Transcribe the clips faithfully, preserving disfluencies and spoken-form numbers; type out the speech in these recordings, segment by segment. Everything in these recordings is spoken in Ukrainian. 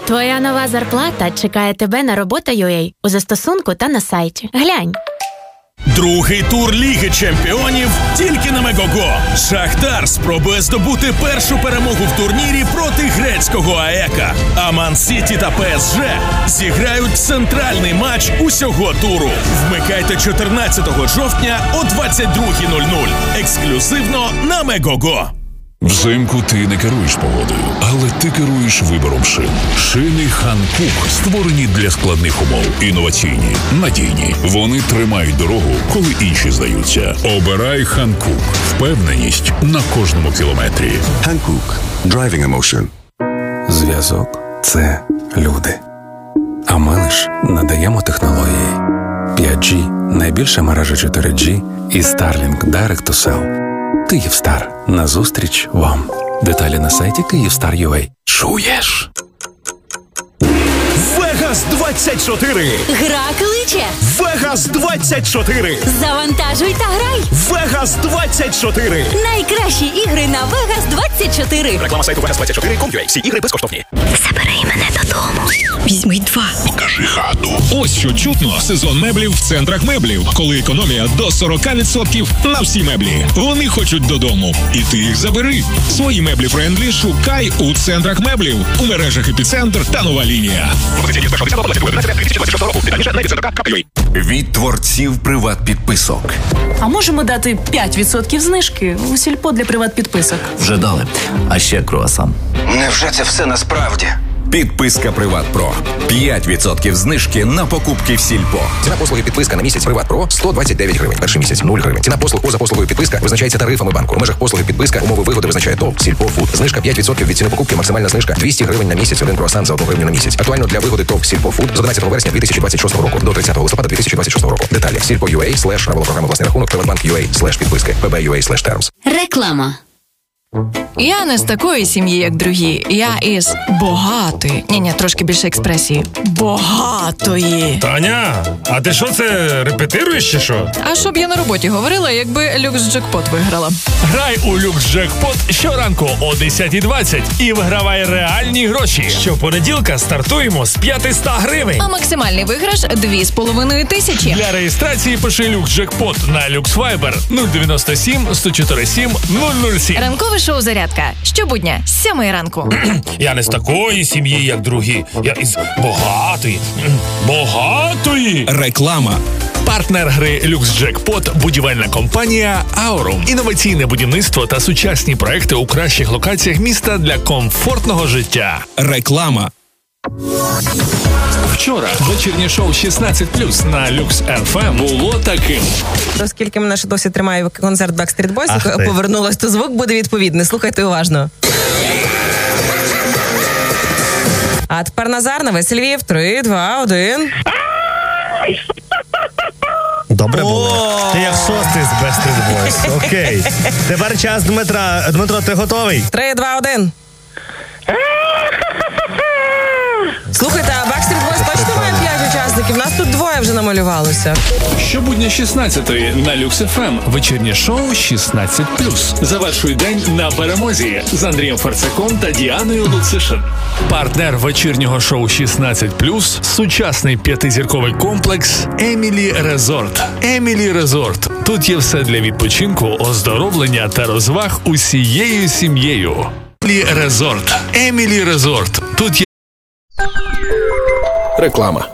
Твоя нова зарплата чекає тебе на робота точка ю а у застосунку та на сайті. Глянь. Другий тур Ліги Чемпіонів тільки на Мегого. Шахтар спробує здобути першу перемогу в турнірі проти грецького АЕКа. А Ман-Сіті та ПСЖ зіграють центральний матч усього туру. Вмикайте чотирнадцятого жовтня о двадцять друга нуль нуль. Ексклюзивно на Мегого. Взимку ти не керуєш погодою, але ти керуєш вибором шин. Шини Ханкук створені для складних умов. Інноваційні, надійні. Вони тримають дорогу, коли інші здаються. Обирай Ханкук. Впевненість на кожному кілометрі. Ханкук. Driving emotion. Зв'язок – це люди. А ми лиш надаємо технології. п'ять джі – найбільша мережа чотири джі і Starlink Direct to Cell. Київстар. Назустріч вам. Деталі на сайті Київстар точка ю а. Чуєш? Вегас двадцять чотири. Гра кличе. Вегас двадцять чотири. Завантажуй та грай. Вегас двадцять чотири. Найкращі ігри на Вегас двадцять чотири. Реклама сайту вегас двадцять чотири крапка ком крапка ю а. Всі ігри безкоштовні. Забери мене додому. Візьми два. Покажи хату. Ось що чутно. Сезон меблів в центрах меблів. Коли економія до сорок відсотків на всі меблі. Вони хочуть додому. І ти їх забери. Свої меблі френдлі шукай у центрах меблів. У мережах Епіцентр та Нова лінія. Від творців приват-підписок. А можемо дати п'ять відсотків знижки у сільпо для приват-підписок? Вже дали. А ще круасан. Невже це все насправді? Підписка Приват Про. п'ять відсотків знижки на покупки в сільпо. Ціна послуги підписка на місяць Приват Про сто двадцять дев'ять гривень. Перший місяць нуль гривень. Ціна послуг поза послугою підписка визначається тарифами банку. У межах послуги підписка умови вигоди визначає ТОВ Сільпо Фуд. Знижка п'ять відсотків від ціни покупки. Максимальна знижка двісті гривень на місяць. Один круасан за одну гривню на місяць. Актуально для вигоди ТОВ Сільпо Фуд з одинадцятого вересня дві тисячі двадцять шостого року до тридцятого листопада дві тисячі двадцять шостого року. Деталі сільпо точка ю а слеш правила програми власний рахунок приватбанк точка ю а слеш підписки пб точка ю а слеш термс. Реклама. Я не з такої сім'ї, як другі. Я із багатої. Ні-ні, трошки більше експресії. Багатої. Таня, а ти що це, репетируєш чи що? А що б я на роботі говорила, якби люкс-джекпот виграла? Грай у люкс-джекпот щоранку о десята двадцять і вигравай реальні гроші. Щопонеділка стартуємо з п'ятсот гривень. А максимальний виграш – дві з половиною тисячі. Для реєстрації пиши люкс-джекпот на люкс-файбер нуль дев'яносто сім сто чотири сім нуль нуль сім. Ранкове шоу «Зарядка». Щобудня з сьомої ранку. Я не з такої сім'ї, як другі. Я із багатої. Багатої. Реклама. Партнер гри «Люкс-джекпот» – будівельна компанія «Аурум». Інноваційне будівництво та сучасні проекти у кращих локаціях міста для комфортного життя. Реклама. Вчора вечірнє шоу шістнадцять плюс на Люкс еф ем було таким. Оскільки мене ще досі тримає концерт Backstreet Boys, повернулась, то звук буде відповідний. Слухайте уважно. А тепер Назар на весь Львів. Три, два, один. Добре було. Ти як шостий з Backstreet Boys. Окей. Тепер час Дмитра. Дмитро, ти готовий? Три, два, один. Слухайте, а Backstreet Boys точно має п'ять учасників? Нас тут двоє вже намалювалося. Щобудня шістнадцятої на Люкс еф ем. Вечірнє шоу шістнадцять плюс. Завершуй день на перемозі з Андрієм Ферцаком та Діаною Луцишин. Партнер вечірнього шоу шістнадцять плюс – сучасний п'ятизірковий комплекс «Емілі Резорт». «Емілі Резорт». Тут є все для відпочинку, оздоровлення та розваг усією сім'єю. «Емілі Резорт». «Емілі Резорт». Тут є Реклама.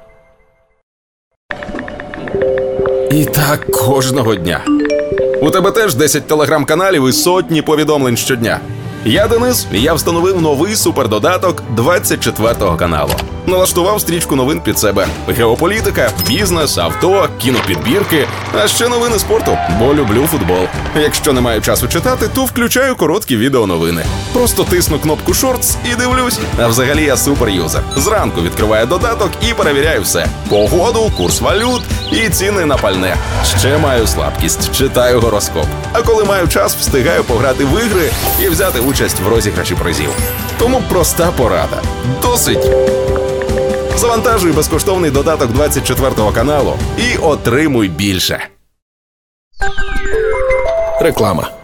І так кожного дня. У тебе теж десять телеграм-каналів і сотні повідомлень щодня. Я Денис, і я встановив новий супердодаток двадцять четвертого каналу. Налаштував стрічку новин під себе. Геополітика, бізнес, авто, кінопідбірки, а ще новини спорту, бо люблю футбол. Якщо не маю часу читати, то включаю короткі відеоновини. Просто тисну кнопку «Шортс» і дивлюсь. А взагалі я суперюзер. Зранку відкриваю додаток і перевіряю все. Погоду, курс валют і ціни на пальне. Ще маю слабкість, читаю гороскоп. А коли маю час, встигаю пограти в ігри і взяти участь в розіграші призів. Тому проста порада. Досить! Завантажуй безкоштовний додаток двадцять четвертого каналу і отримуй більше. Реклама.